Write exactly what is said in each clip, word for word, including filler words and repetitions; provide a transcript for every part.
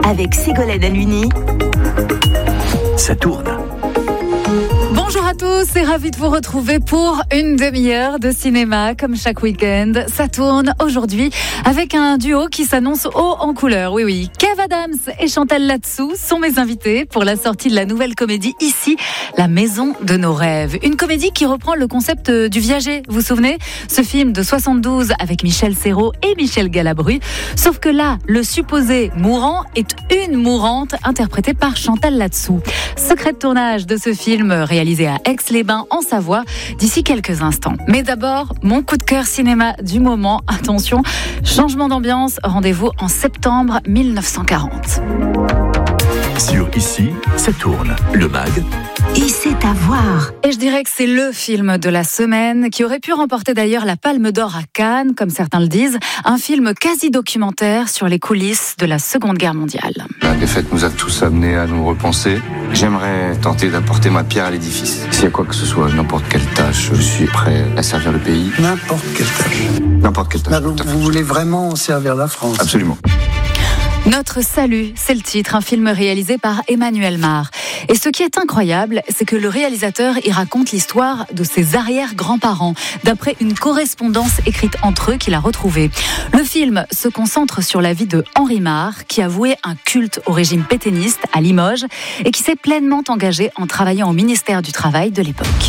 avec Ségolène Aluni. Ça tourne. Bonjour à tous et ravi de vous retrouver pour une demi-heure de cinéma comme chaque week-end. Ça tourne aujourd'hui avec un duo qui s'annonce haut en couleur. Oui, oui. Kev Adams et Chantal Latsou sont mes invités pour la sortie de la nouvelle comédie Ici, la maison de nos rêves. Une comédie qui reprend le concept du viager. Vous vous souvenez ? Ce film de soixante-douze avec Michel Serrault et Michel Galabru. Sauf que là, le supposé mourant est une mourante interprétée par Chantal Latsou. Secret de tournage de ce film réalisé à Aix-les-Bains en Savoie d'ici quelques instants. Mais d'abord, mon coup de cœur cinéma du moment. Attention, changement d'ambiance, rendez-vous en septembre mille neuf cent quarante. Sur Ici, ça tourne. Le mag. Et c'est à voir. Et je dirais que c'est le film de la semaine qui aurait pu remporter d'ailleurs la Palme d'Or à Cannes, comme certains le disent. Un film quasi documentaire sur les coulisses de la Seconde Guerre mondiale. La défaite nous a tous amenés à nous repenser. J'aimerais tenter d'apporter ma pierre à l'édifice. S'il y a quoi que ce soit, n'importe quelle tâche, je suis prêt à servir le pays. N'importe quelle tâche. N'importe quelle tâche. Là, vous, vous voulez vraiment servir la France ? Absolument. Notre salut, c'est le titre, un film réalisé par Emmanuel Mar. Et ce qui est incroyable, c'est que le réalisateur y raconte l'histoire de ses arrière-grands-parents, d'après une correspondance écrite entre eux qu'il a retrouvée. Le film se concentre sur la vie de Henri Mar, qui a voué un culte au régime pétainiste à Limoges et qui s'est pleinement engagé en travaillant au ministère du Travail de l'époque.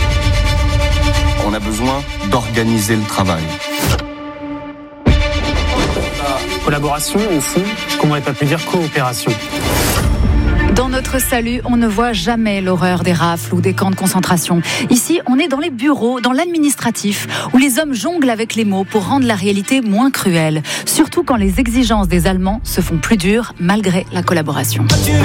On a besoin d'organiser le travail. Collaboration, au fond, qu'on n'aurait pas pu dire coopération. Dans Notre salut, on ne voit jamais l'horreur des rafles ou des camps de concentration. Ici, on est dans les bureaux, dans l'administratif, où les hommes jonglent avec les mots pour rendre la réalité moins cruelle. Surtout quand les exigences des Allemands se font plus dures malgré la collaboration.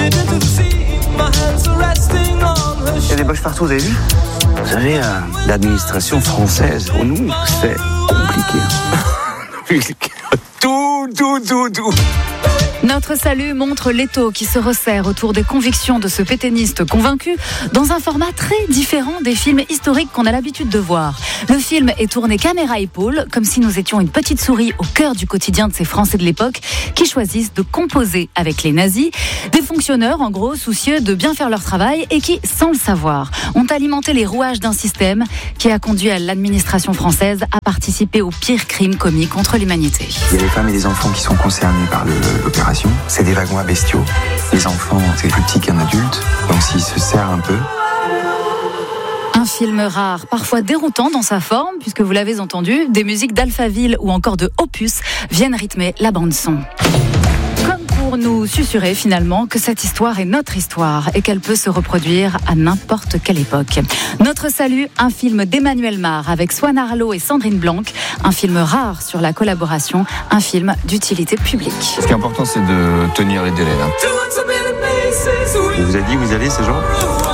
Il y a des boches partout, vous avez vu ? Vous savez, euh, l'administration française, pour nous, c'est compliqué. Tout, tout, tout, tout. Notre salut montre l'étau qui se resserre autour des convictions de ce pétainiste convaincu dans un format très différent des films historiques qu'on a l'habitude de voir. Le film est tourné caméra épaule, comme si nous étions une petite souris au cœur du quotidien de ces Français de l'époque qui choisissent de composer avec les nazis. Des fonctionnaires, en gros, soucieux de bien faire leur travail et qui, sans le savoir, ont alimenté les rouages d'un système qui a conduit à l'administration française à participer aux pires crimes commis contre l'humanité. Il y a des femmes et des enfants qui sont concernés par le, l'opération. C'est des wagons à bestiaux. Les enfants, c'est plus petit qu'un adulte, donc s'ils se serrent un peu. Un film rare, parfois déroutant dans sa forme, puisque vous l'avez entendu, des musiques d'Alphaville ou encore de Opus viennent rythmer la bande-son. Comme pour nous susurrer finalement que cette histoire est notre histoire et qu'elle peut se reproduire à n'importe quelle époque. Notre salut, un film d'Emmanuel Mar avec Swan Arlo et Sandrine Blanc, un film rare sur la collaboration, un film d'utilité publique. Ce qui est important, c'est de tenir les délais. Hein. On vous a dit, vous allez, ces gens ?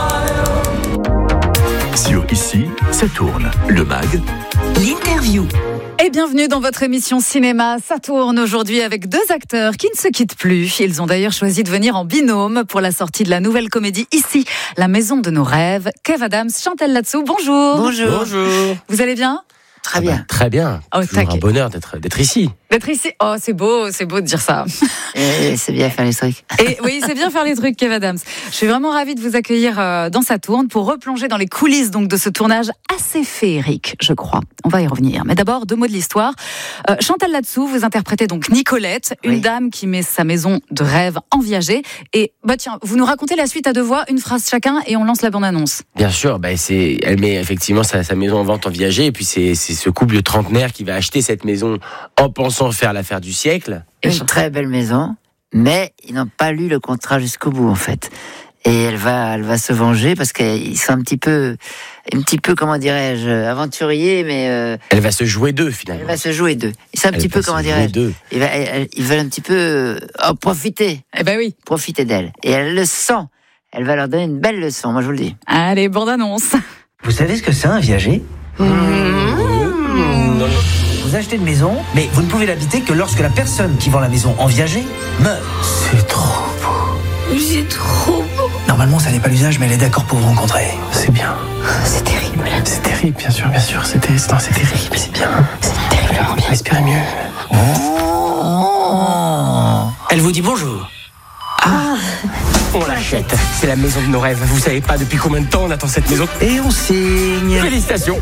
Sur Ici, ça tourne. Le mag. L'interview. Et bienvenue dans votre émission cinéma. Ça tourne aujourd'hui avec deux acteurs qui ne se quittent plus. Ils ont d'ailleurs choisi de venir en binôme pour la sortie de la nouvelle comédie Ici, la maison de nos rêves. Kev Adams, Chantal Latsou, bonjour. Bonjour. Bonjour. Vous allez bien ? Très bien. Ah bah, très bien. Oh, Toujours un bonheur d'être, d'être ici. D'être ici. Oh, c'est beau, c'est beau de dire ça. Et c'est bien faire les trucs. Et oui, c'est bien faire les trucs, Kev Adams. Je suis vraiment ravie de vous accueillir dans Ça tourne pour replonger dans les coulisses donc de ce tournage assez féerique, je crois. On va y revenir. Mais d'abord, deux mots de l'histoire. Euh, Chantal Latsou, vous interprétez donc Nicolette, une oui. dame qui met sa maison de rêve en viager. Et bah tiens, vous nous racontez la suite à deux voix, une phrase chacun, et on lance la bande-annonce. Bien sûr, bah c'est, elle met effectivement sa, sa maison en vente en viager, et puis c'est, c'est ce couple trentenaire qui va acheter cette maison en pensant faire l'affaire du siècle. Une très belle maison, mais ils n'ont pas lu le contrat jusqu'au bout en fait. Et elle va, elle va se venger parce qu'ils sont un petit peu, un petit peu comment dirais-je, aventuriers, mais euh, elle va se jouer d'eux finalement. Elle va se jouer d'eux. C'est un elle petit peu comment dirais-je. Ils, va, elle, ils veulent un petit peu oh, profiter. Eh ben oui, profiter d'elle. Et elle le sent. Elle va leur donner une belle leçon. Moi je vous le dis. Allez, bande-annonce. Vous savez ce que c'est un viager ? Mmh. Mmh. Vous achetez une maison, mais vous ne pouvez l'habiter que lorsque la personne qui vend la maison en viager meurt. C'est trop beau. C'est trop beau. Normalement, ça n'est pas l'usage, mais elle est d'accord pour vous rencontrer. C'est bien. C'est terrible. C'est terrible, bien sûr, bien sûr. C'est, ter... non, c'est terrible, c'est bien. C'est terriblement bien. Respirez mieux. Oh. Elle vous dit bonjour. On l'achète. C'est la maison de nos rêves. Vous savez pas depuis combien de temps on attend cette maison. Et on signe. Félicitations.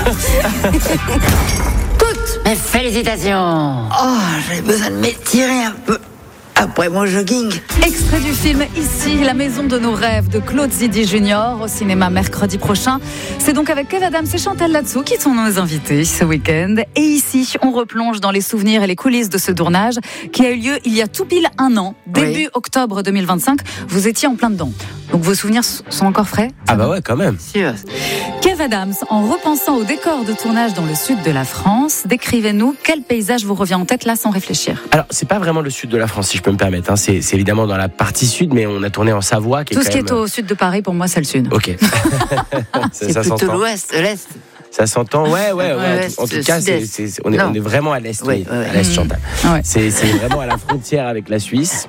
Toutes mes félicitations. Oh, j'ai besoin de m'étirer un peu après mon jogging. Extrait du film Ici, la maison de nos rêves de Claude Zidi Junior au cinéma mercredi prochain. C'est donc avec Kev Adams et Chantal Latsou qui sont nos invités ce week-end. Et ici, on replonge dans les souvenirs et les coulisses de ce tournage qui a eu lieu il y a tout pile un an, début oui. octobre deux mille vingt-cinq. Vous étiez en plein dedans. Donc vos souvenirs sont encore frais ? Ah bah ouais, quand même. Sûr. Kev Adams, en repensant au décor de tournage dans le sud de la France, décrivez-nous quel paysage vous revient en tête là sans réfléchir. Alors, c'est pas vraiment le sud de la France, si je peux me permettre. Hein. C'est, c'est évidemment dans la partie sud, mais on a tourné en Savoie. Qui Tout est ce quand qui même... est au sud de Paris, pour moi, c'est le sud. Ok. ça, c'est ça plutôt s'entend. l'ouest, l'est. Ça s'entend, ouais, ouais, ouais. ouais en, tout, en tout cas, c'est, c'est, c'est, on, est, on est vraiment à l'est, oui, ouais, ouais. à l'est, Chantal. Ouais. C'est, c'est vraiment à la frontière avec la Suisse.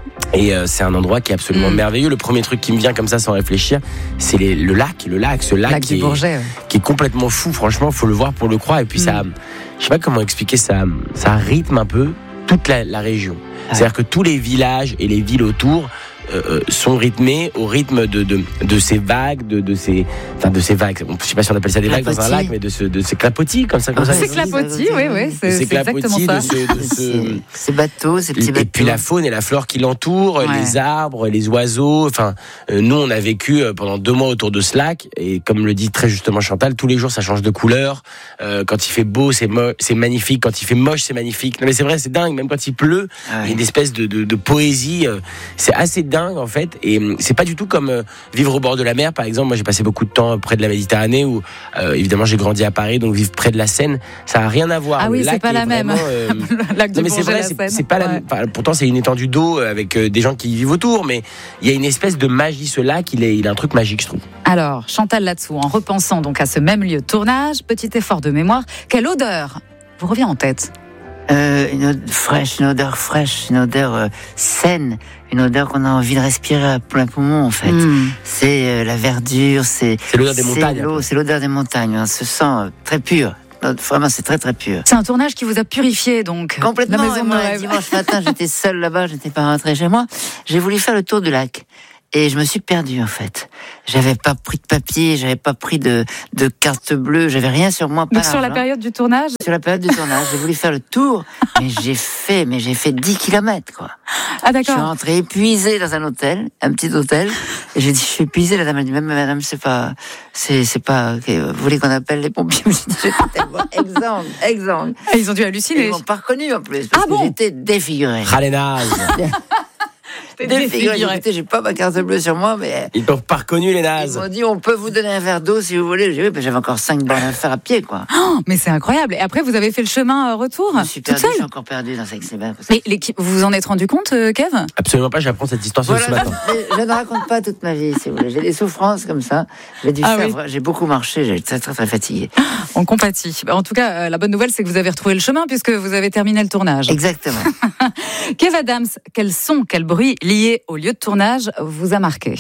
Et euh, c'est un endroit qui est absolument mmh. merveilleux. Le premier truc qui me vient comme ça sans réfléchir, c'est les, le lac, le lac, ce lac, lac qui, du Bourget, est, ouais. qui est complètement fou. Franchement, faut le voir pour le croire. Et puis mmh. ça, je sais pas comment expliquer ça, ça rythme un peu toute la, la région. Ah. C'est-à-dire que tous les villages et les villes autour euh, sont rythmés au rythme de de, de ces vagues, de de ces, enfin de ces vagues. Je sais pas si on appelle ça des vagues dans un lac, mais de ce de ces clapotis comme ça, comme ah, ça. C'est clapotis, oui, oui, c'est, c'est exactement ça. De ce, de ce... Ces bateaux, ces petits bateaux. Et puis la faune et la flore qui l'entourent, ouais. les arbres, les oiseaux. Enfin, euh, nous on a vécu pendant deux mois autour de ce lac et comme le dit très justement Chantal, tous les jours ça change de couleur. Euh, quand il fait beau, c'est mo- c'est magnifique. Quand il fait moche, c'est magnifique. Non mais c'est vrai, c'est dingue. Même quand il pleut, ah ouais. il y a une espèce de de, de poésie. Euh, c'est assez dingue en fait. Et c'est pas du tout comme euh, vivre au bord de la mer, par exemple. Moi, j'ai passé beaucoup de temps près de la Méditerranée, où euh, évidemment j'ai grandi à Paris, donc vivre près de la Seine, ça a rien à voir. Ah le oui, lac c'est pas la même. Euh... le lac du non, mais c'est Bourget, vrai, la c'est, Seine. c'est pas ouais. la même. Enfin, pourtant, c'est une étendue d'eau avec euh, des gens qui y vivent autour, mais il y a une espèce de magie. Ce lac, il est, il a un truc magique, je trouve. Alors, Chantal Latsou, en repensant donc à ce même lieu de tournage, petit effort de mémoire, quelle odeur vous revient en tête ? Euh, une odeur fraîche, une odeur fraîche, une odeur euh, saine, une odeur qu'on a envie de respirer à plein poumon en fait. Mm. C'est euh, la verdure, c'est, c'est l'odeur des c'est montagnes. L'eau, c'est l'odeur des montagnes. On se sent euh, très pur. Vraiment, c'est très très pur. C'est un tournage qui vous a purifié donc. Complètement. La maison de moi, rêve. Dimanche matin, j'étais seule là-bas, je n'étais pas rentrée chez moi. J'ai voulu faire le tour du lac. Et je me suis perdue, en fait. J'avais pas pris de papier, j'avais pas pris de, de carte bleue, j'avais rien sur moi. Pas Donc sur la période du tournage? Sur la période du tournage, j'ai voulu faire le tour, mais j'ai fait, mais j'ai fait dix kilomètres, quoi. Ah, d'accord. Je suis rentrée épuisée dans un hôtel, un petit hôtel, et j'ai dit, je suis épuisée, la dame a dit, même madame, c'est pas, c'est, c'est pas, okay, vous voulez qu'on appelle les pompiers? J'ai dit, j'étais tellement exsangue, exsangue. Ah, ils ont dû halluciner. Ils m'ont pas reconnue, en plus, parce ah que bon j'étais défigurée. Ah, les nazes. Défigurée. Écoutez, j'ai pas ma carte bleue sur moi, mais. Ils t'ont pas reconnu, les nazes. Ils m'ont dit, on peut vous donner un verre d'eau si vous voulez. J'ai dit, oui, ben, j'avais encore cinq bornes à faire à pied, quoi. Oh, mais c'est incroyable. Et après, vous avez fait le chemin retour? Je suis perdue, je suis encore perdue dans cette semaine. Mais l'équipe, vous vous en êtes rendu compte, Kev? Absolument pas, j'apprends cette histoire voilà, ce matin. Je, je ne raconte pas toute ma vie, si vous voulez. J'ai des souffrances comme ça. J'ai dû ah faire, oui. j'ai beaucoup marché, j'ai été très, très, très fatiguée. On compatit. En tout cas, la bonne nouvelle, c'est que vous avez retrouvé le chemin puisque vous avez terminé le tournage. Exactement. Kev Adams, quel son, quel bruit lié au lieu de tournage vous a marqué?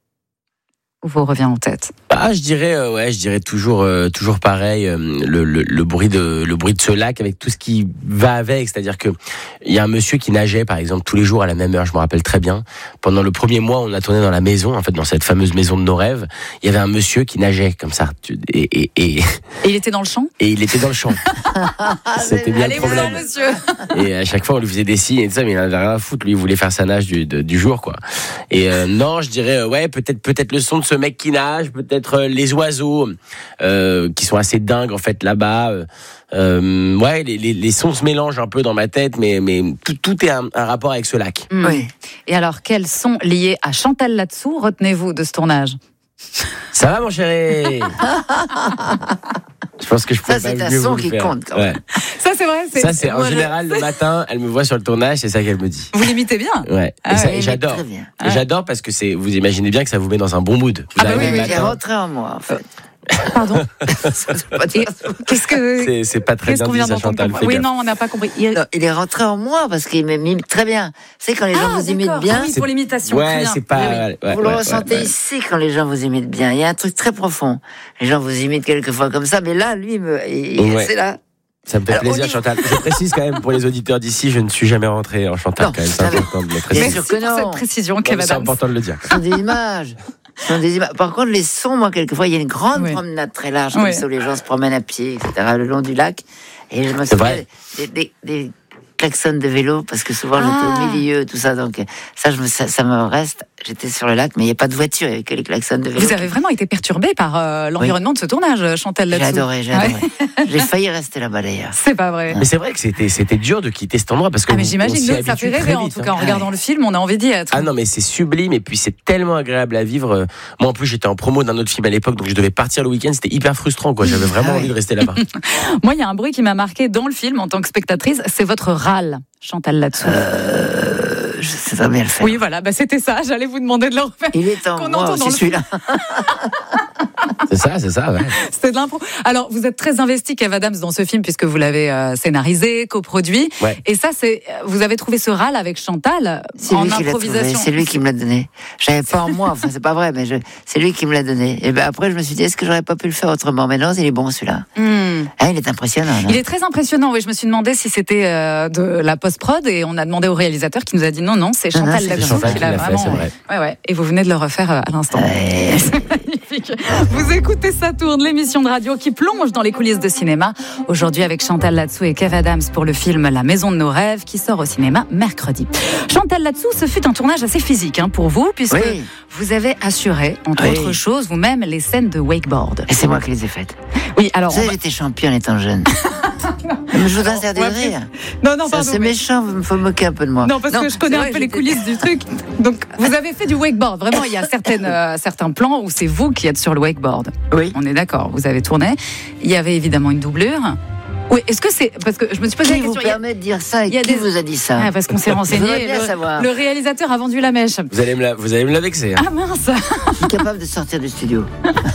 Ou vous revient en tête? Ah, je dirais, euh, ouais, je dirais toujours, euh, toujours pareil, euh, le, le, le bruit de, le bruit de ce lac avec tout ce qui va avec. C'est-à-dire que il y a un monsieur qui nageait, par exemple, tous les jours à la même heure. Je me rappelle très bien. Pendant le premier mois, on a tourné dans la maison, en fait, dans cette fameuse maison de nos rêves. Il y avait un monsieur qui nageait comme ça. Et, et, et... et il était dans le champ. Et il était dans le champ. C'était bien le problème. Allez, monsieur. Et à chaque fois, on lui faisait des signes et tout ça, mais il n'avait rien à foutre. Lui, il voulait faire sa nage du, de, du jour, quoi. Et euh, non, je dirais, euh, ouais, peut-être, peut-être le son de ce mec qui nage, peut-être euh, les oiseaux euh, qui sont assez dingues en fait là-bas. Euh, ouais, les, les, les sons se mélangent un peu dans ma tête, mais, mais tout, tout est un, un rapport avec ce lac. Mmh. Oui. Et alors, quels sont liés à Chantal Latsou, retenez-vous de ce tournage? Ça va, mon chéri? Je pense que je peux ça, pas c'est un mieux son vous le qui faire. compte quand même. Ouais. Ça, c'est vrai. C'est... Ça, c'est en Moi, général je... le matin, elle me voit sur le tournage, c'est ça qu'elle me dit. Vous l'imitez bien. Ouais. Ah et, ça, ouais, et j'adore. Très bien. Et Ah. j'adore parce que c'est, vous imaginez bien que ça vous met dans un bon mood. Vous Ah bah arrivez oui, le oui, Il est matin. rentré en moi, en fait. Pardon. Pas dire ça. Qu'est-ce que C'est, c'est pas très Qu'est-ce bien qu'on dit, vient ça, d'entendre? Chantal. comme- fais Oui, gaffe. non, on n'a pas compris. Il... Non, il est rentré en moi parce qu'il m'imite très bien. C'est quand les gens Ah, vous imitent d'accord. bien. Ah oui, pour l'imitation. très Ouais, bien. c'est pas. Oui, oui. ouais, ouais, vous le ouais, ressentez ouais, ouais. ici quand les gens vous imitent bien. Il y a un truc très profond. Les gens vous imitent quelquefois comme ça, mais là, lui, me, il- Ouais. c'est là. Ça me fait Alors, plaisir, Olive- Chantal. Je précise quand même pour les auditeurs d'ici, je ne suis jamais rentré en Chantal Non, quand même. C'est ça va. important de le Bien préciser. sûr Merci que pour non. cette précision, Non, Kev mais C'est Adams. important de le dire. Ce sont des images. Ce sont des images. Par contre, les sons, moi, quelquefois, il y a une grande Oui. promenade très large, comme Oui. ça, où les gens se promènent à pied, et cetera, le long du lac. Et je me C'est souviens vrai. des, des, des klaxons de vélo, parce que souvent, Ah. j'étais au milieu, tout ça. Donc, ça, je me, ça, ça me reste. J'étais sur le lac, mais il n'y a pas de voiture, il n'y avait que les klaxons de vélo. Vous avez vraiment été perturbé par euh, l'environnement de ce tournage, Chantal, J'ai là-dessous. adoré, j'ai Ouais. adoré. J'ai failli rester là-bas, d'ailleurs. C'est pas vrai. Mais c'est vrai que c'était, c'était dur de quitter cet endroit parce que Ah, mais on- on j'imagine, s'y nous, ça habitue fait très rêver, en vite, tout hein. cas, en regardant le film, on a envie d'y être. Ah non, mais c'est sublime et puis c'est tellement agréable à vivre. Moi, en plus, j'étais en promo d'un autre film à l'époque, donc je devais partir le week-end. C'était hyper frustrant, quoi. J'avais vraiment Ah ouais. envie de rester là-bas. Moi, il y a un bruit qui m'a marqué dans le film en tant que spectatrice, c'est votre râle, Chantal, là-dessous. Euh, je sais très bien le faire. Oui, voilà, bah, c'était ça. J'allais vous demander de le refaire. Il est en Qu'on moi entend dans aussi, le celui-là. C'est ça, c'est ça, ouais. C'était de l'impro. Alors, vous êtes très investi, Kev Adams, dans ce film, puisque vous l'avez euh, scénarisé, coproduit. Ouais. Et ça, c'est, vous avez trouvé ce râle avec Chantal C'est en lui qui l'a trouvé, improvisation. c'est lui qui me l'a donné. J'avais pas en moi, enfin c'est pas vrai, mais je, c'est lui qui me l'a donné. Et ben après je me suis dit est-ce que j'aurais pas pu le faire autrement? Mais non, il est bon celui-là. Hmm. Ah, il est impressionnant. non Il est très impressionnant. Oui, je me suis demandé si c'était euh, de la post-prod et on a demandé au réalisateur qui nous a dit non, non, c'est Non, non, Chantal c'est là-dessous Chantal qui qui l'a l'a fait, vraiment. c'est vrai. Ouais, ouais. Et vous venez de le refaire euh, à l'instant. Ouais. C'est magnifique. Vous écoutez Ça tourne, l'émission de radio qui plonge dans les coulisses de cinéma. Aujourd'hui avec Chantal Latsou et Kev Adams pour le film La Maison de nos rêves qui sort au cinéma mercredi. Chantal Latsou, ce fut un tournage assez physique hein, pour vous puisque Oui. vous avez assuré, entre Oui. autres choses, vous-même les scènes de wakeboard. Et c'est moi qui les ai faites. Oui, alors. Vous savez, on va- j'étais champion en étant jeune. Mais je vous interdis on de va- rire. Non, non, Ça, pardon. c'est mais- méchant, il faut moquer un peu de moi. Non, parce que je connais c'est un vrai, peu les j'étais- coulisses du truc. Donc, vous avez fait du wakeboard. Vraiment, il y a certaines, euh, certains plans où c'est vous qui êtes sur le wakeboard. Oui. On est d'accord, vous avez tourné. Il y avait évidemment une doublure. Oui, est-ce que c'est. Parce que je me suis posé Qui la vous question. il y a- permet de dire ça et il y a qui des- vous a dit ça? Ah, parce qu'on s'est Je renseigné. voudrais bien Le, savoir. le réalisateur a vendu la mèche. Vous allez me la, vous allez me la vexer. Hein. Ah mince. Je suis capable de sortir du studio.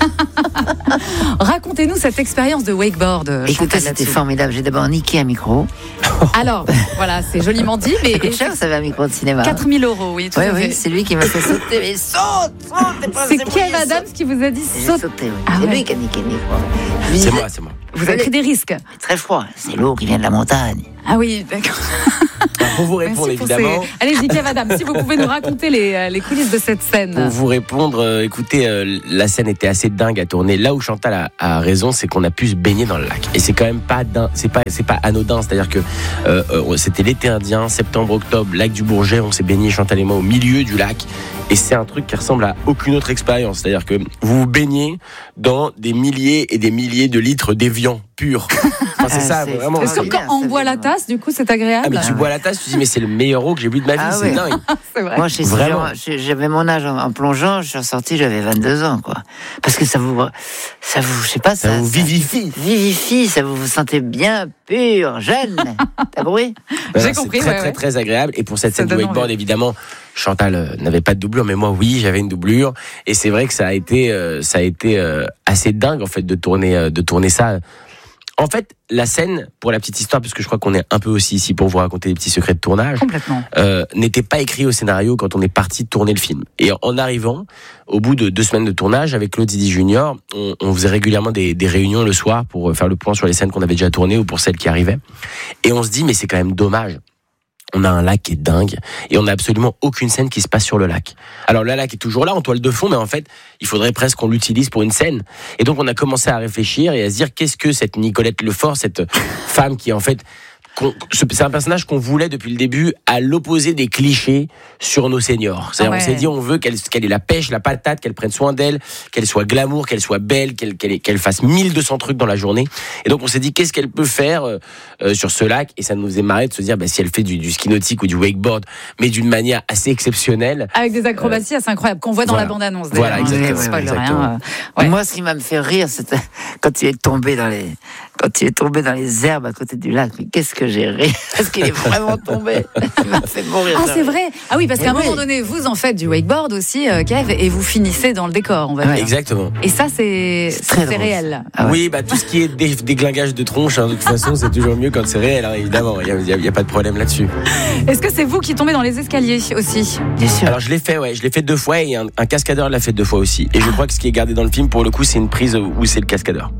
Racontez-nous cette expérience de wakeboard. Écoutez, Chantal c'était Latsou. formidable. J'ai d'abord niqué un micro. Alors, voilà, c'est joliment dit, mais. Ça coûte cher, ça avait un micro de cinéma. quatre mille euros, oui, tout Oui, à oui, fait. c'est lui qui m'a fait sauter. Mais saute, saute, t'es pas C'est c'est moi, Kev il Adams saute. qui vous a dit Et J'ai saute. sauté, oui. Ah C'est ouais. lui qui a niqué le micro. Je lui C'est disais, moi, c'est moi. Vous avez pris des risques. Très froid. C'est l'eau qui vient de la montagne. Ah oui, d'accord. Pour vous répondre, Merci pour évidemment. ces- Allez-y, Kev Adams, si vous pouvez nous raconter les, euh, les coulisses de cette scène. Pour vous répondre, euh, écoutez, euh, la scène était assez dingue à tourner. Là où Chantal a, a raison, c'est qu'on a pu se baigner dans le lac. Et c'est quand même pas din- c'est pas, c'est pas anodin. C'est-à-dire que euh, euh, c'était l'été indien, septembre-octobre, lac du Bourget. On s'est baigné, Chantal et moi, au milieu du lac. Et c'est un truc qui ressemble à aucune autre expérience. C'est-à-dire que vous vous baignez dans des milliers et des milliers de litres d'évian pur. Enfin, c'est Ah, ça, c'est vraiment. Est-ce que extraordinaire, quand on ça, boit la évidemment. tasse, du coup, c'est agréable? Ah, mais tu bois la tasse, tu te dis, mais c'est le meilleur eau que j'ai bu de ma vie, Ah c'est ouais. dingue. C'est vrai. Moi, je sais, Vraiment. genre, j'avais mon âge en, en plongeant, je suis ressorti, j'avais vingt-deux ans, quoi. Parce que ça vous, ça vous, je sais pas, Ça ça, vous vivifie. vivifie, ça vous vous sentez bien pur, jeune. T'as compris? J'ai Voilà, compris, C'est très, ouais, très, ouais. très agréable. Et pour cette Ça scène de donne wakeboard, envie. évidemment, Chantal euh, n'avait pas de doublure, mais moi, oui, j'avais une doublure. Et c'est vrai que ça a été, euh, ça a été euh, assez dingue, en fait, de tourner, euh, de tourner ça. En fait, la scène, pour la petite histoire, parce que je crois qu'on est un peu aussi ici pour vous raconter des petits secrets de tournage, Complètement. euh, n'était pas écrit au scénario quand on est parti tourner le film. Et en arrivant, au bout de deux semaines de tournage, avec Claude Zidi Junior, on, on faisait régulièrement des, des réunions le soir pour faire le point sur les scènes qu'on avait déjà tournées ou pour celles qui arrivaient. Et on se dit, mais c'est quand même dommage. On a un lac qui est dingue et on n'a absolument aucune scène qui se passe sur le lac. Alors le lac est toujours là en toile de fond, mais en fait, il faudrait presque qu'on l'utilise pour une scène. Et donc on a commencé à réfléchir et à se dire qu'est-ce que cette Nicolette Lefort, cette femme qui en fait, qu'on- c'est un personnage qu'on voulait depuis le début à l'opposé des clichés sur nos seniors. C'est-à-dire Ah ouais. on s'est dit on veut qu'elle qu'elle ait la pêche, la patate, qu'elle prenne soin d'elle, qu'elle soit glamour, qu'elle soit belle, qu'elle qu'elle ait- qu'elle fasse mille deux cents trucs dans la journée. Et donc on s'est dit qu'est-ce qu'elle peut faire euh, euh, sur ce lac, et ça nous faisait marrer de se dire bah, si elle fait du, du ski nautique ou du wakeboard, mais d'une manière assez exceptionnelle. Avec des acrobaties assez incroyables qu'on voit dans voilà. la bande-annonce. Voilà, d'ailleurs, hein. exactement, Je spoil exactement. rien. euh, ouais. Moi, ce qui m'a fait rire, c'était quand il est tombé dans les, quand il est tombé dans les herbes à côté du lac. Mais qu'est-ce que j'ai ri? Parce qu'il est vraiment tombé. Il m'a fait mourir. Ah, de c'est rire. vrai. Ah oui, parce Eh qu'à un oui. moment donné, vous en faites du wakeboard aussi, euh, Kev, et vous finissez dans le décor, on va dire. Exactement. Et ça, c'est C'est très c'est drôle. réel. Ah ouais. Oui, bah tout ce qui est dé- déglingage de tronche, hein, de toute façon, c'est toujours mieux quand c'est réel, hein, évidemment. Il n'y a, y a pas de problème là-dessus. Est-ce que c'est vous qui tombez dans les escaliers aussi? Bien sûr. Alors je l'ai fait, ouais, je l'ai fait deux fois et un, un cascadeur l'a fait deux fois aussi. Et je crois que ce qui est gardé dans le film, pour le coup, c'est une prise où c'est le cascadeur. Ah,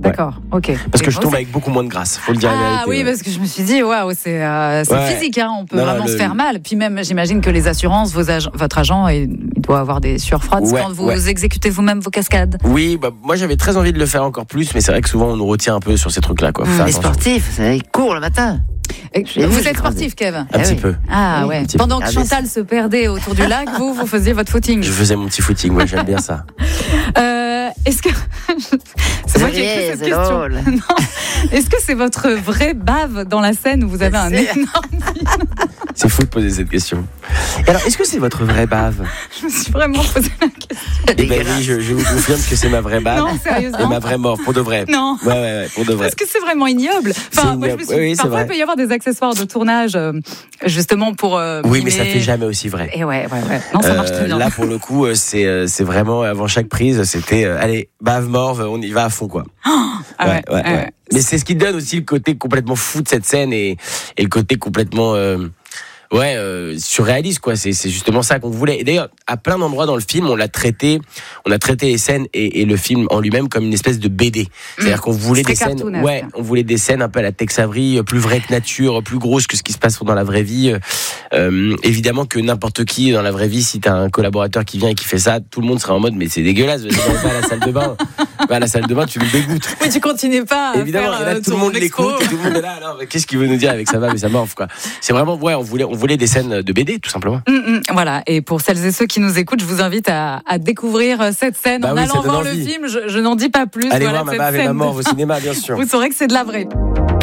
D'accord, ok. Parce que Et je bon, tombe c'est- avec beaucoup moins de grâce, faut le dire la Ah vérité. oui, ouais. parce que je me suis dit, waouh, c'est euh, c'est Ouais. physique, hein, on peut Non, vraiment le- se faire mal. Puis même, j'imagine que les assurances, vos ag- votre agent, il il doit avoir des sueurs froides Ouais, quand vous ouais. exécutez vous-même vos cascades. Oui, bah, moi j'avais très envie de le faire encore plus, mais c'est vrai que souvent on nous retient un peu sur ces trucs-là. Quoi. Faut faire Les attention. sportifs, vous savez, ils courent le matin. Et Je l'ai vous vu, je êtes l'ai croisé. sportif, Kev? Un Eh petit oui. peu. Ah Oui, ouais. un petit Pendant peu. que Ah, mais Chantal se perdait autour du lac, vous, vous faisiez votre footing. Je faisais mon petit footing, ouais, j'aime bien ça. Euh, est-ce que c'est moi qui ai écrit riez, cette c'est question. drôle. Non. Est-ce que c'est votre vraie bave dans la scène où vous avez un C'est- énorme... C'est fou de poser cette question. Et alors, est-ce que c'est votre vraie bave? Je me suis vraiment posé la question. Eh ben Dégueulasse. oui, je, je vous confirme que c'est ma vraie bave. Non, sérieusement. Et ma vraie mort, pour de vrai. Non. Ouais, ouais, ouais, pour de vrai. Parce que c'est vraiment ignoble. C'est Enfin, moi, je me ignoble. suis... Oui, oui, c'est Parfois, vrai. il peut y avoir des accessoires de tournage, euh, justement pour. euh, Oui, mais mimer- ça fait jamais aussi vrai. Et ouais, ouais, ouais. Non, ça marche Euh, très bien. Là, pour le coup, euh, c'est euh, c'est vraiment avant chaque prise, c'était euh, allez, bave morve, on y va à fond quoi. Ah ouais, ouais, ouais. Mais c'est ce qui donne aussi le côté complètement fou de cette scène et, et le côté complètement euh, ouais euh, surréaliste quoi. C'est c'est justement ça qu'on voulait. Et d'ailleurs, à plein d'endroits dans le film, on l'a traité, on a traité les scènes et, et le film en lui-même comme une espèce de B D. C'est-à-dire qu'on voulait Très des scènes, cartoonesque. ouais, on voulait des scènes un peu à la Tex Avery, plus vraies que nature, plus grosses que ce qui se passe dans la vraie vie. Euh, évidemment que n'importe qui dans la vraie vie, si t'as un collaborateur qui vient et qui fait ça, tout le monde sera en mode mais c'est dégueulasse, vas-y, va à la salle de bain, va à la salle de bain, tu nous dégoûtes. Oui, tu continues pas à Évidemment, faire, et là, euh, tout le ton monde expo. l'écoute, et tout le monde est là. Alors, mais qu'est-ce qu'il veut nous dire avec sa bave et sa morve, quoi. C'est vraiment, ouais, on voulait, on voulait des scènes de B D, tout simplement. Hum, hum, voilà, et pour celles et ceux qui nous écoutent, je vous invite à, à découvrir cette scène Bah en oui, ça allant donne voir le envie. film. Je, je n'en dis pas plus. Allez Voilà, voir ma cette bave et scène ma de- morve au cinéma, bien sûr. Vous saurez que c'est de la vraie.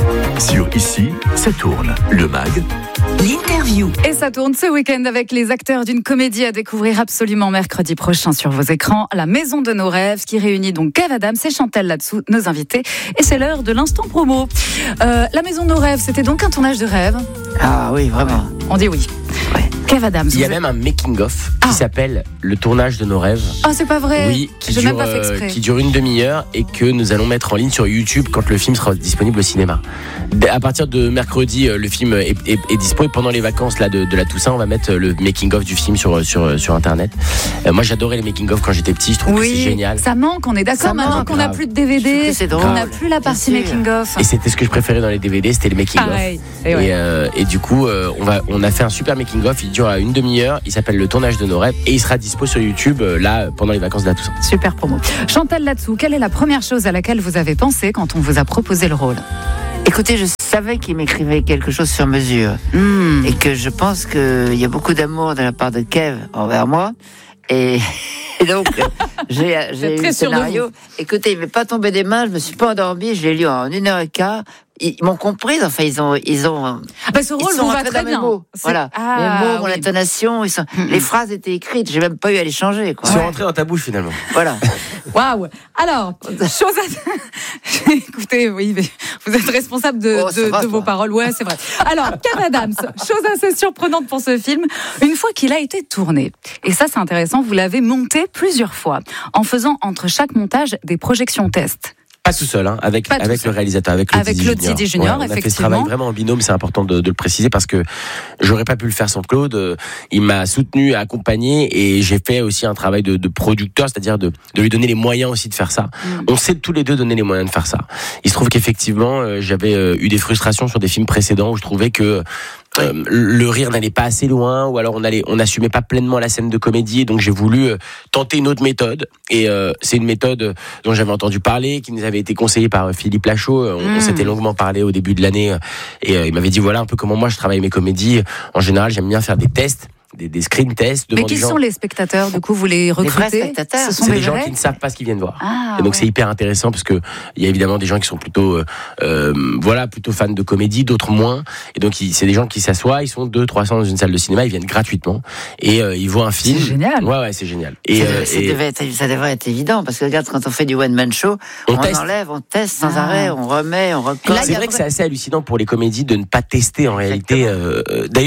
Sur Ici, ça tourne. Le mag, L'interview. Et ça tourne ce week-end avec les acteurs d'une comédie à découvrir absolument mercredi prochain sur vos écrans. La Maison de nos rêves, qui réunit donc Kev Adams et Chantal là-dessous, nos invités. Et c'est l'heure de l'instant promo. Euh, La Maison de nos rêves, c'était donc un tournage de rêve. Ah oui, vraiment. On dit oui. Ouais. Kev Adams. Il y a vous même un making-of qui Ah. s'appelle Le tournage de nos rêves. êtes- Ah, c'est pas vrai. Oui, qui J'ai dure, même pas fait euh, exprès. qui dure une demi-heure et que nous allons mettre en ligne sur YouTube quand le film sera disponible au cinéma. D- À partir de mercredi, euh, le film est, est, est dispo et pendant les vacances là, de, de la Toussaint, on va mettre le making-of du film sur, sur, sur Internet. Euh, moi, j'adorais les making-of quand j'étais petit, je trouve que c'est Oui, génial. ça manque, on est d'accord. Ça Maintenant manque, qu'on n'a grave. plus de D V Je trouve D, que c'est on drôle. n'a plus la Bien partie sûr. making-of. Et c'était ce que je préférais dans les D V D, c'était le making-of. Pareil. Et Et, ouais. euh, et du coup, euh, on, va, on a fait un super making-of, il dure à une demi-heure, il s'appelle Le tournage de nos rêves et il sera dispo sur YouTube euh, là pendant les vacances de la Toussaint. Super promo. Chantal là-dessous, quelle est la première chose à laquelle vous avez pensé quand on vous a proposé le rôle? Écoutez, je savais qu'il m'écrivait quelque chose sur mesure. Hmm. Et que je pense qu'il y a beaucoup d'amour de la part de Kev envers moi. Et, et donc, euh, j'ai, j'ai eu très le sûr de scénario. vous. Écoutez, il m'est pas tombé des mains, je me suis pas endormie, je l'ai lu en une heure et quart. Ils m'ont compris, enfin, ils ont, ils ont, Ah bah, ce ils rôle sont vous va rentrés très dans mes bien. mots. C'est- Voilà. Ah, mes mots, mon oui. intonation, ils sont, les phrases étaient écrites, j'ai même pas eu à les changer, quoi. Ils sont rentrés dans ta bouche finalement. Voilà. Waouh. Alors, chose à... Écoutez, oui, mais vous êtes responsable de, Oh, ça de, va, de vos toi. paroles. Ouais, c'est vrai. Alors, Kev Adams, chose assez surprenante pour ce film, une fois qu'il a été tourné, et ça c'est intéressant, vous l'avez monté plusieurs fois, en faisant entre chaque montage des projections tests. Pas tout seul, hein, avec, Pas tout avec seul. le réalisateur, avec Claude Avec Zidi Claude Junior. Zidi Junior, Ouais, on a fait ce effectivement. travail vraiment en binôme, c'est important de, de le préciser parce que j'aurais pas pu le faire sans Claude. Euh, Il m'a soutenu, accompagné et j'ai fait aussi un travail de, de producteur, c'est-à-dire de, de lui donner les moyens aussi de faire ça. Mm. On s'est tous les deux donné les moyens de faire ça. Il se trouve qu'effectivement, euh, j'avais euh, eu des frustrations sur des films précédents où je trouvais que euh, le rire n'allait pas assez loin ou alors on allait, on n'assumait pas pleinement la scène de comédie et donc j'ai voulu euh, tenter une autre méthode et euh, c'est une méthode dont j'avais entendu parler, qui nous avait été conseillée par euh, Philippe Lachaud. On, Mm. on s'était longuement parlé au début de l'année euh, et euh, il m'avait dit voilà un peu comment moi je travaille mes comédies. En général, j'aime bien faire des tests, des, des screen tests devant Mais qui des gens. sont les spectateurs? Du coup, vous les Les vrais recrutez? spectateurs. Ce sont C'est des des gens vrais? qui ne savent pas ce qu'ils viennent voir. Ah, Et donc ouais. c'est hyper intéressant parce que il y a évidemment des gens qui sont plutôt euh, euh, voilà plutôt fans de comédie, d'autres moins. Et donc ils- c'est des gens qui s'assoient, ils sont deux trois cents dans une salle de cinéma, ils viennent gratuitement et euh, ils voient un film. C'est génial. Ouais ouais c'est génial. Et, ça, euh, ça et devait être, ça devrait être évident parce que regarde, quand on fait du one man show, On on, teste. enlève, on teste sans Ah. arrêt, on remet, on recolle. Là, il c'est y a vrai que vrai- c'est assez hallucinant pour les comédies de ne pas tester en réalité. Euh, euh, D'ailleurs.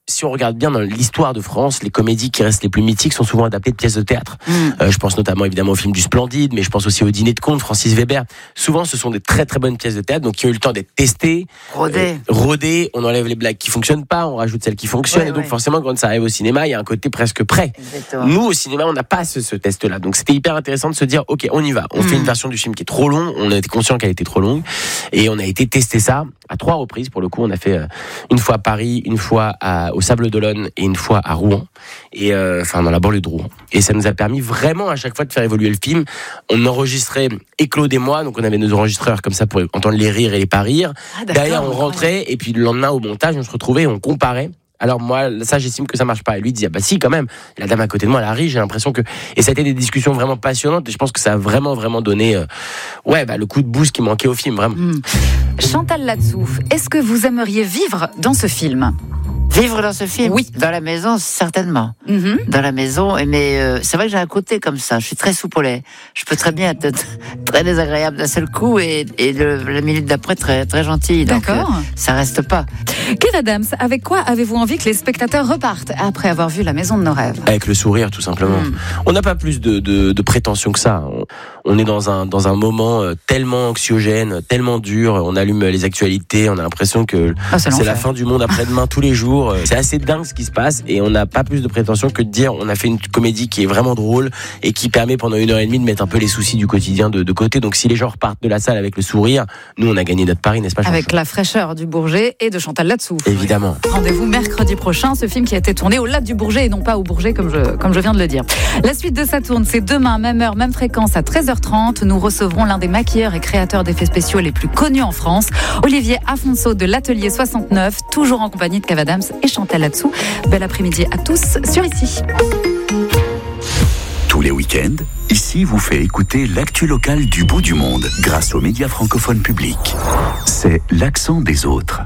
si on regarde bien dans l'histoire de France, les comédies qui restent les plus mythiques sont souvent adaptées de pièces de théâtre. Mmh. Euh, je pense notamment évidemment au film du Splendide, mais je pense aussi au Dîner de Con de Francis Weber. Souvent, ce sont des très très bonnes pièces de théâtre, donc qui ont eu le temps d'être testées, rodées. Euh, rodées. On enlève les blagues qui fonctionnent pas, on rajoute celles qui fonctionnent. Ouais, et donc ouais. forcément, quand ça arrive au cinéma, il y a un côté presque prêt. Exactement. Nous, au cinéma, on n'a pas ce, ce test-là. Donc c'était hyper intéressant de se dire, ok, on y va. On mmh. fait une version du film qui est trop longue. On a été conscient qu'elle était trop longue, et on a été tester ça à trois reprises. Pour le coup, on a fait euh, une fois à Paris, une fois à, au Sable d'Olonne et une fois à Rouen, et euh, enfin dans la banlieue de Rouen. Et ça nous a permis vraiment à chaque fois de faire évoluer le film. On enregistrait Claude et moi, donc on avait nos enregistreurs comme ça pour entendre les rires et les pas rires. Ah, derrière, on rentrait, et puis le lendemain au montage, on se retrouvait et on comparait. Alors moi, ça, j'estime que ça marche pas. Et lui disait, bah si, quand même. La dame à côté de moi, elle a ri. J'ai l'impression que, et ça a été des discussions vraiment passionnantes. Et je pense que ça a vraiment, vraiment donné, euh... ouais, bah le coup de boost qui manquait au film, vraiment. Mmh. Chantal Latsou, est-ce que vous aimeriez vivre dans ce film? Vivre dans ce film? Oui. Dans la maison, certainement. Mm-hmm. Dans la maison, mais euh, c'est vrai que j'ai un côté comme ça. Je suis très souple au lait. Je peux très bien être très désagréable d'un seul coup et, et le, la minute d'après très, très gentil. D'accord. Donc, euh, ça reste pas. Kev Adams, avec quoi avez-vous envie que les spectateurs repartent après avoir vu La Maison de nos rêves? Avec le sourire, tout simplement. Mm. On n'a pas plus de, de, de prétention que ça. On, on est dans un, dans un moment tellement anxiogène, tellement dur. On allume les actualités, on a l'impression que ah, c'est, c'est la fin du monde après-demain tous les jours. C'est assez dingue ce qui se passe, et on n'a pas plus de prétention que de dire on a fait une comédie qui est vraiment drôle et qui permet pendant une heure et demie de mettre un peu les soucis du quotidien de, de côté. Donc si les gens repartent de la salle avec le sourire, nous on a gagné notre pari, n'est-ce pas, Jean-Jean? Avec la fraîcheur du Bourget et de Chantal Latsou. Évidemment. Rendez-vous mercredi prochain, ce film qui a été tourné au Lac du Bourget et non pas au Bourget comme je, comme je viens de le dire. La suite de Saturne, c'est demain, même heure, même fréquence à treize heures trente. Nous recevrons l'un des maquilleurs et créateurs d'effets spéciaux les plus connus en France, Olivier Afonso de l'Atelier soixante-neuf, toujours en compagnie de Kev Adams et Chantal Latsou. Bel après-midi à tous sur Ici. Tous les week-ends, Ici vous fait écouter l'actu locale du bout du monde grâce aux médias francophones publics. C'est l'accent des autres.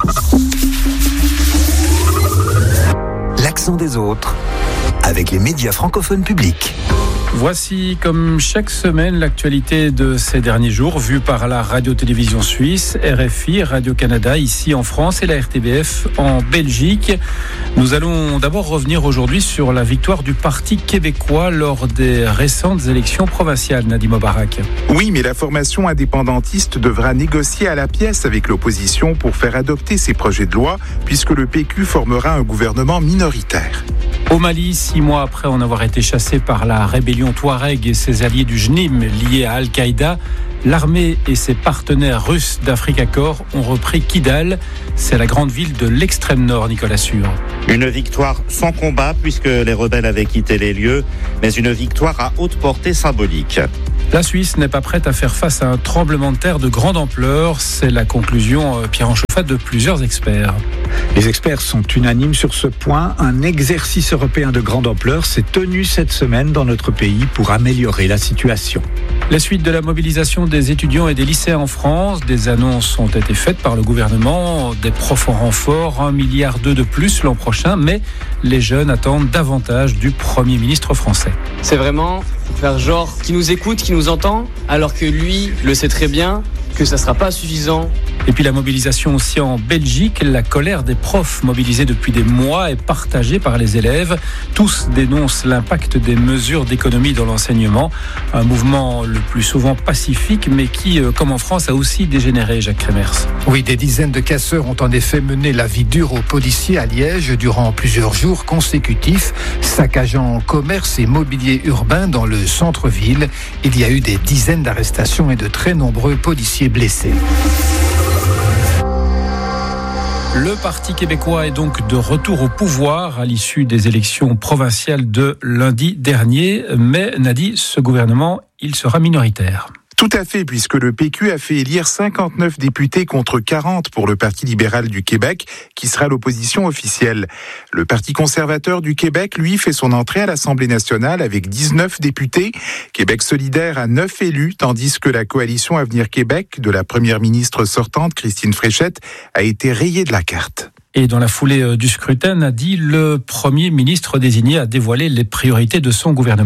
L'accent des autres avec les médias francophones publics. Voici, comme chaque semaine, l'actualité de ces derniers jours, vue par la radio-télévision suisse, R F I, Radio-Canada, ici en France, et la R T B F en Belgique. Nous allons d'abord revenir aujourd'hui sur la victoire du Parti québécois lors des récentes élections provinciales, Nadim Mobarak. Oui, mais la formation indépendantiste devra négocier à la pièce avec l'opposition pour faire adopter ses projets de loi, puisque le P Q formera un gouvernement minoritaire. Au Mali, six mois après en avoir été chassé par la rébellion Touareg et ses alliés du J N I M liés à Al-Qaïda, l'armée et ses partenaires russes d'Afrique Accord ont repris Kidal. C'est la grande ville de l'extrême nord, Nicolas Sûr. Une victoire sans combat puisque les rebelles avaient quitté les lieux, mais une victoire à haute portée symbolique. La Suisse n'est pas prête à faire face à un tremblement de terre de grande ampleur. C'est la conclusion, Pierre Anchoffat, de plusieurs experts. Les experts sont unanimes sur ce point. Un exercice européen de grande ampleur s'est tenu cette semaine dans notre pays pour améliorer la situation. La suite de la mobilisation des étudiants et des lycéens en France. Des annonces ont été faites par le gouvernement, des profs en renfort, un milliard d'euros de plus l'an prochain, mais les jeunes attendent davantage du Premier ministre français. C'est vraiment faire genre qui nous écoute, qui nous entend, alors que lui le sait très bien que ça ne sera pas suffisant. Et puis la mobilisation aussi en Belgique. La colère des profs mobilisés depuis des mois est partagée par les élèves. Tous dénoncent l'impact des mesures d'économie dans l'enseignement. Un mouvement le plus souvent pacifique, mais qui, comme en France, a aussi dégénéré, Jacques Kremers. Oui, des dizaines de casseurs ont en effet mené la vie dure aux policiers à Liège durant plusieurs jours consécutifs, saccageant commerce et mobilier urbain dans le centre-ville. Il y a eu des dizaines d'arrestations et de très nombreux policiers blessés. Le Parti québécois est donc de retour au pouvoir à l'issue des élections provinciales de lundi dernier. Mais Nadi, ce gouvernement, il sera minoritaire. Tout à fait, puisque le P Q a fait élire cinquante-neuf députés contre quarante pour le Parti libéral du Québec, qui sera l'opposition officielle. Le Parti conservateur du Québec, lui, fait son entrée à l'Assemblée nationale avec dix-neuf députés. Québec solidaire a neuf élus, tandis que la coalition Avenir Québec de la première ministre sortante, Christine Fréchette, a été rayée de la carte. Et dans la foulée du scrutin, Nadi, le Premier ministre désigné a dévoilé les priorités de son gouvernement.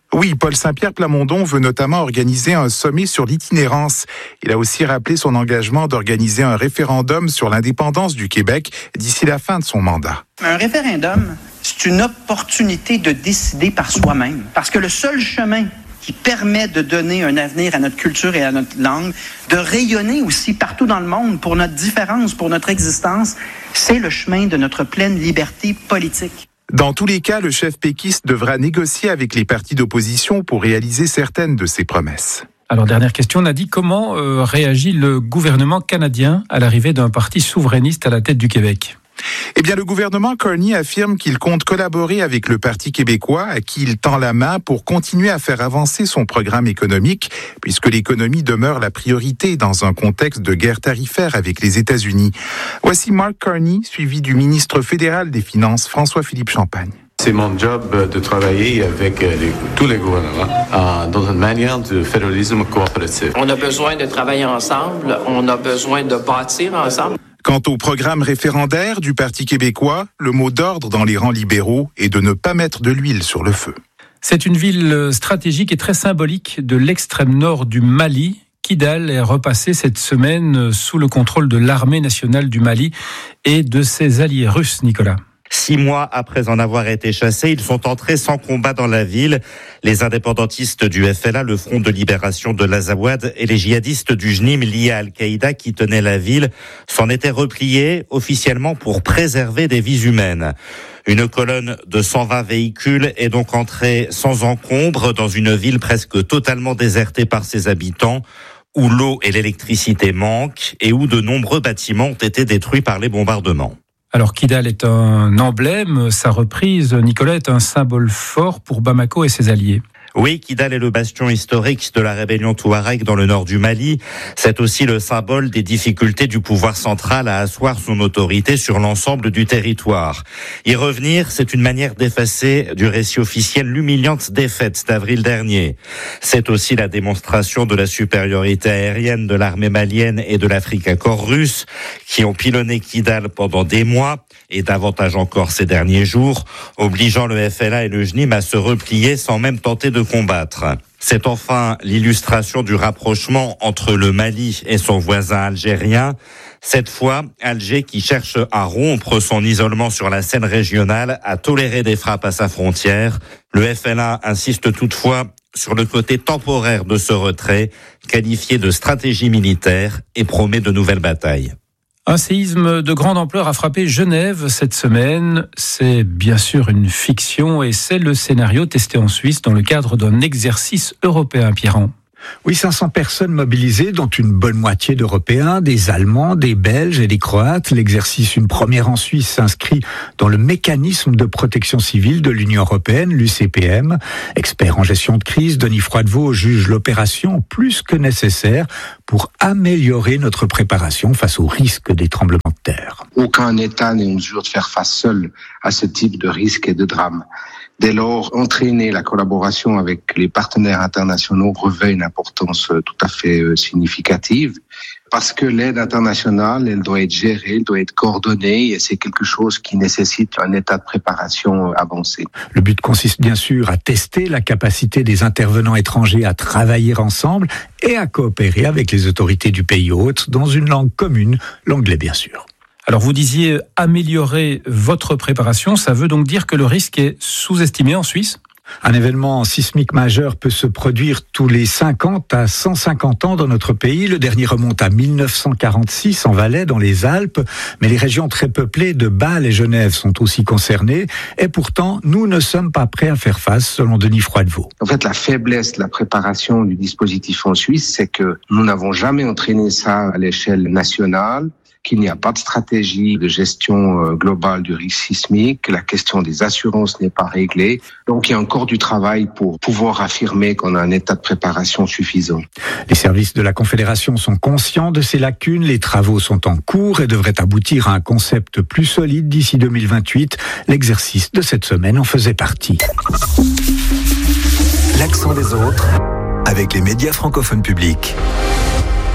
Oui, Paul Saint-Pierre Plamondon veut notamment organiser un sommet sur l'itinérance. Il a aussi rappelé son engagement d'organiser un référendum sur l'indépendance du Québec d'ici la fin de son mandat. Un référendum, c'est une opportunité de décider par soi-même. Parce que le seul chemin qui permet de donner un avenir à notre culture et à notre langue, de rayonner aussi partout dans le monde pour notre différence, pour notre existence, c'est le chemin de notre pleine liberté politique. Dans tous les cas, le chef péquiste devra négocier avec les partis d'opposition pour réaliser certaines de ses promesses. Alors, dernière question, Nadie, comment euh, réagit le gouvernement canadien à l'arrivée d'un parti souverainiste à la tête du Québec ? Eh bien, le gouvernement Carney affirme qu'il compte collaborer avec le Parti québécois, à qui il tend la main pour continuer à faire avancer son programme économique, puisque l'économie demeure la priorité dans un contexte de guerre tarifaire avec les États-Unis. Voici Mark Carney, suivi du ministre fédéral des Finances, François-Philippe Champagne. C'est mon job de travailler avec les, tous les gouvernements euh, dans une manière de fédéralisme coopératif. On a besoin de travailler ensemble, on a besoin de bâtir ensemble. Quant au programme référendaire du Parti québécois, le mot d'ordre dans les rangs libéraux est de ne pas mettre de l'huile sur le feu. C'est une ville stratégique et très symbolique de l'extrême nord du Mali. Kidal est repassé cette semaine sous le contrôle de l'armée nationale du Mali et de ses alliés russes, Nicolas. Six mois après en avoir été chassés, ils sont entrés sans combat dans la ville. Les indépendantistes du F L A, le Front de libération de l'Azawad, et les djihadistes du J N I M liés à Al-Qaïda qui tenaient la ville s'en étaient repliés officiellement pour préserver des vies humaines. Une colonne de cent vingt véhicules est donc entrée sans encombre dans une ville presque totalement désertée par ses habitants, où l'eau et l'électricité manquent et où de nombreux bâtiments ont été détruits par les bombardements. Alors Kidal est un emblème, sa reprise, Nicolas, est un symbole fort pour Bamako et ses alliés. Oui, Kidal est le bastion historique de la rébellion touareg dans le nord du Mali. C'est aussi le symbole des difficultés du pouvoir central à asseoir son autorité sur l'ensemble du territoire. Y revenir, c'est une manière d'effacer du récit officiel l'humiliante défaite d'avril dernier. C'est aussi la démonstration de la supériorité aérienne de l'armée malienne et de l'Afrique Corps russe, qui ont pilonné Kidal pendant des mois, et davantage encore ces derniers jours, obligeant le F L A et le J N I M à se replier sans même tenter de combattre. C'est enfin l'illustration du rapprochement entre le Mali et son voisin algérien. Cette fois, Alger, qui cherche à rompre son isolement sur la scène régionale, a toléré des frappes à sa frontière. Le F L A insiste toutefois sur le côté temporaire de ce retrait, qualifié de stratégie militaire, et promet de nouvelles batailles. Un séisme de grande ampleur a frappé Genève cette semaine. C'est bien sûr une fiction et c'est le scénario testé en Suisse dans le cadre d'un exercice européen, Pierran. Oui, cinq cents personnes mobilisées, dont une bonne moitié d'Européens, des Allemands, des Belges et des Croates. L'exercice, une première en Suisse, s'inscrit dans le mécanisme de protection civile de l'Union européenne, l'U C P M. Expert en gestion de crise, Denis Froidevaux juge l'opération plus que nécessaire pour améliorer notre préparation face au risque des tremblements de terre. Aucun État n'est en mesure de faire face seul à ce type de risque et de drame. Dès lors, entraîner la collaboration avec les partenaires internationaux revêt une importance tout à fait significative parce que l'aide internationale, elle doit être gérée, elle doit être coordonnée et c'est quelque chose qui nécessite un état de préparation avancé. Le but consiste bien sûr à tester la capacité des intervenants étrangers à travailler ensemble et à coopérer avec les autorités du pays hôte dans une langue commune, l'anglais bien sûr. Alors vous disiez améliorer votre préparation, ça veut donc dire que le risque est sous-estimé en Suisse ? Un événement sismique majeur peut se produire tous les cinquante à cent cinquante ans dans notre pays. Le dernier remonte à mille neuf cent quarante-six en Valais, dans les Alpes. Mais les régions très peuplées de Bâle et Genève sont aussi concernées. Et pourtant, nous ne sommes pas prêts à faire face, selon Denis Froidevaux. En fait, la faiblesse de la préparation du dispositif en Suisse, c'est que nous n'avons jamais entraîné ça à l'échelle nationale, qu'il n'y a pas de stratégie de gestion globale du risque sismique, que la question des assurances n'est pas réglée. Donc il y a encore du travail pour pouvoir affirmer qu'on a un état de préparation suffisant. Les services de la Confédération sont conscients de ces lacunes, les travaux sont en cours et devraient aboutir à un concept plus solide d'ici deux mille vingt-huit. L'exercice de cette semaine en faisait partie. L'accent des autres avec les médias francophones publics.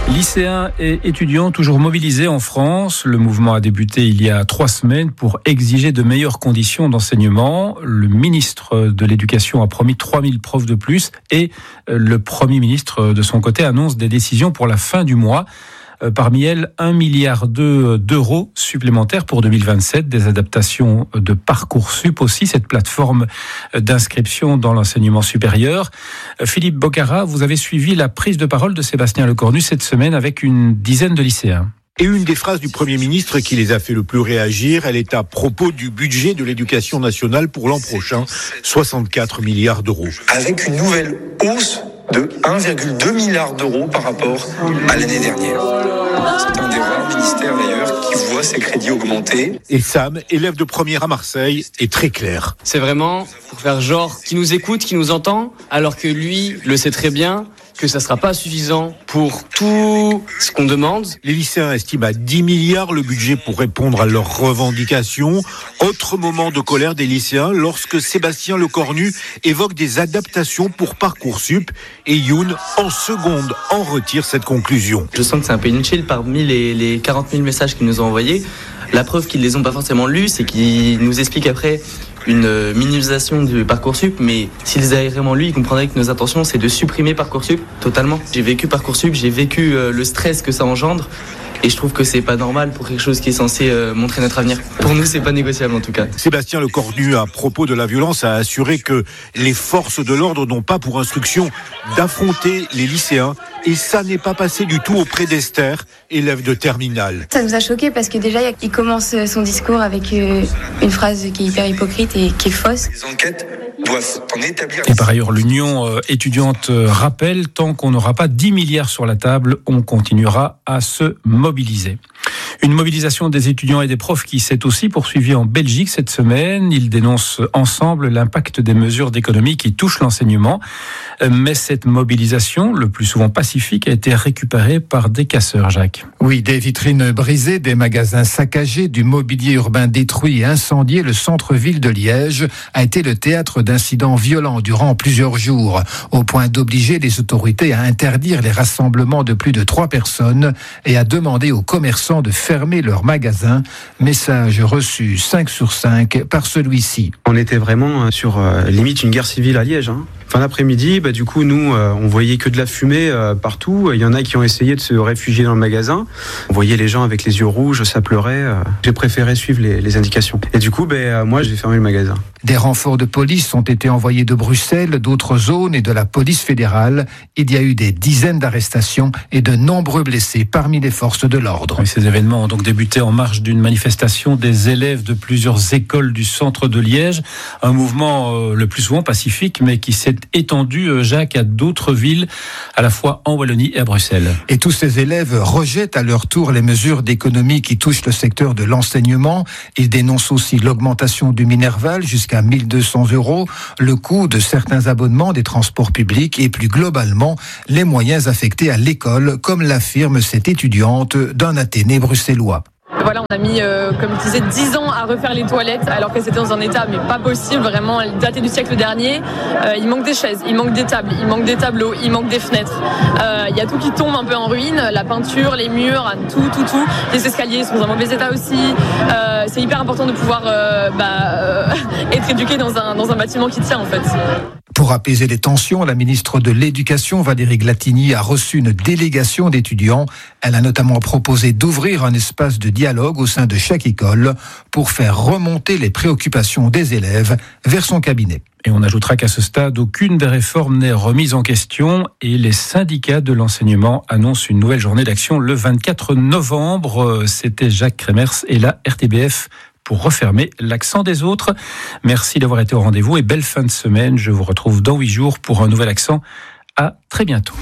Lycéens et étudiants toujours mobilisés en France. Le mouvement a débuté il y a trois semaines pour exiger de meilleures conditions d'enseignement. Le ministre de l'Éducation a promis trois mille profs de plus et le Premier ministre, de son côté, annonce des décisions pour la fin du mois. Parmi elles, un milliard d'euros supplémentaires pour deux mille vingt-sept, des adaptations de Parcoursup aussi, cette plateforme d'inscription dans l'enseignement supérieur. Philippe Bocara, vous avez suivi la prise de parole de Sébastien Lecornu cette semaine avec une dizaine de lycéens. Et une des phrases du Premier ministre qui les a fait le plus réagir, elle est à propos du budget de l'éducation nationale pour l'an prochain, soixante-quatre milliards d'euros. Avec une nouvelle hausse de un virgule deux milliard d'euros par rapport à l'année dernière. C'est un des rares ministères d'ailleurs qui voit ses crédits augmenter. Et Sam, élève de première à Marseille, est très clair. C'est vraiment pour faire genre qui nous écoute, qui nous entend, alors que lui le sait très bien que ça ne sera pas suffisant pour tout ce qu'on demande. Les lycéens estiment à dix milliards le budget pour répondre à leurs revendications. Autre moment de colère des lycéens lorsque Sébastien Lecornu évoque des adaptations pour Parcoursup et Youn, en seconde, en retire cette conclusion. Je sens que c'est un peu inutile parmi les, les quarante mille messages qu'ils nous ont envoyés. La preuve qu'ils ne les ont pas forcément lus, c'est qu'ils nous expliquent après une minimisation du Parcoursup, mais s'ils avaient vraiment lu, ils comprendraient que nos intentions, c'est de supprimer Parcoursup totalement. J'ai vécu Parcoursup, j'ai vécu le stress que ça engendre, et je trouve que c'est pas normal pour quelque chose qui est censé montrer notre avenir. Pour nous, c'est pas négociable en tout cas. Sébastien Lecornu, à propos de la violence, a assuré que les forces de l'ordre n'ont pas pour instruction d'affronter les lycéens, et ça n'est pas passé du tout auprès d'Esther, élève de terminale. Ça nous a choqués parce que déjà, il commence son discours avec une phrase qui est hyper hypocrite et qui est fausse. Les enquêtes doivent en établir... Et par ailleurs, l'Union étudiante rappelle, tant qu'on n'aura pas dix milliards sur la table, on continuera à se mobiliser. Une mobilisation des étudiants et des profs qui s'est aussi poursuivie en Belgique cette semaine. Ils dénoncent ensemble l'impact des mesures d'économie qui touchent l'enseignement. Mais cette mobilisation, le plus souvent pacifique, a été récupérée par des casseurs, Jacques. Oui, des vitrines brisées, des magasins saccagés, du mobilier urbain détruit et incendié. Le centre-ville de Liège a été le théâtre d'incidents violents durant plusieurs jours, au point d'obliger les autorités à interdire les rassemblements de plus de trois personnes et à demander aux commerçants de fermer leurs magasins. Message reçu cinq sur cinq par celui-ci. On était vraiment sur euh, limite une guerre civile à Liège. Hein. Fin d'après-midi, bah, du coup, nous, euh, on voyait que de la fumée euh, partout. Il y en a qui ont essayé de se réfugier dans le magasin. On voyait les gens avec les yeux rouges, ça pleurait. Euh. J'ai préféré suivre les, les indications. Et du coup, bah, euh, moi, j'ai fermé le magasin. Des renforts de police ont été envoyés de Bruxelles, d'autres zones et de la police fédérale. Il y a eu des dizaines d'arrestations et de nombreux blessés parmi les forces de l'ordre. Oui, ces événements ont donc débuté en marge d'une manifestation des élèves de plusieurs écoles du centre de Liège. Un mouvement euh, le plus souvent pacifique, mais qui s'est étendu, euh, Jacques, à d'autres villes, à la fois en Wallonie et à Bruxelles. Et tous ces élèves rejettent à leur tour les mesures d'économie qui touchent le secteur de l'enseignement. Ils dénoncent aussi l'augmentation du Minerval jusqu'à mille deux cents euros, le coût de certains abonnements des transports publics et plus globalement les moyens affectés à l'école, comme l'affirme cette étudiante d'un Athénée bruxellois. Voilà, on a mis, euh, comme je disais, dix ans à refaire les toilettes, alors qu'elles étaient dans un état mais pas possible, vraiment daté du siècle dernier. Euh, il manque des chaises, il manque des tables, il manque des tableaux, il manque des fenêtres. Euh, il y a tout qui tombe un peu en ruine, la peinture, les murs, tout, tout, tout. Les escaliers sont dans un mauvais état aussi. Euh, c'est hyper important de pouvoir euh, bah, euh, être éduqué dans un, dans un bâtiment qui tient en fait. Pour apaiser les tensions, la ministre de l'Éducation, Valérie Glatini, a reçu une délégation d'étudiants. Elle a notamment proposé d'ouvrir un espace de dialogue au sein de chaque école pour faire remonter les préoccupations des élèves vers son cabinet. Et on ajoutera qu'à ce stade, aucune des réformes n'est remise en question et les syndicats de l'enseignement annoncent une nouvelle journée d'action le vingt-quatre novembre. C'était Jacques Kremers et la R T B F pour refermer l'accent des autres. Merci d'avoir été au rendez-vous et belle fin de semaine. Je vous retrouve dans huit jours pour un nouvel accent. À très bientôt.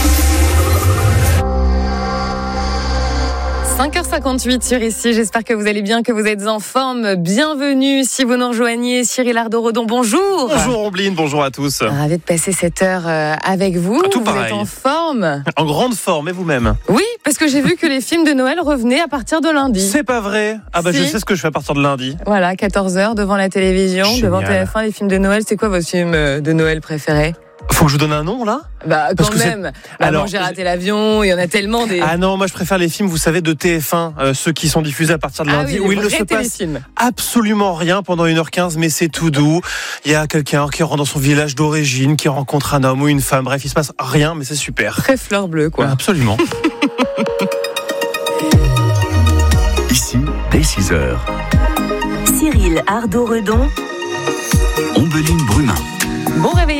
cinq heures cinquante-huit sur ici, j'espère que vous allez bien, que vous êtes en forme. Bienvenue si vous nous rejoignez. Cyril Ardo-Redon, bonjour. Bonjour Ombline, bonjour à tous. Ravi de passer cette heure avec vous. Tout vous pareil. Êtes en forme. En grande forme, et vous-même? Oui, parce que j'ai vu que les films de Noël revenaient à partir de lundi. C'est pas vrai? Ah bah si. Je sais ce que je fais à partir de lundi. Voilà, quatorze heures devant la télévision, Génial. Devant T F un, les films de Noël. C'est quoi votre film de Noël préféré? Faut que je vous donne un nom là ? Bah Parce quand que même. Bah, Alors, bon, j'ai raté l'avion, il y en a tellement des. Ah non, moi je préfère les films, vous savez, de T F un, euh, ceux qui sont diffusés à partir de Ah lundi, oui, où les il ne vrais se passe téléfilms. absolument rien pendant une heure quinze, mais c'est tout doux. Il y a quelqu'un qui rentre dans son village d'origine, qui rencontre un homme ou une femme, bref, il se passe rien, mais c'est super. Très fleur bleue, quoi. Ouais, absolument. Ici, dès six heures, Cyril Ardo-Redon, Ombeline Brumin. Bon réveil.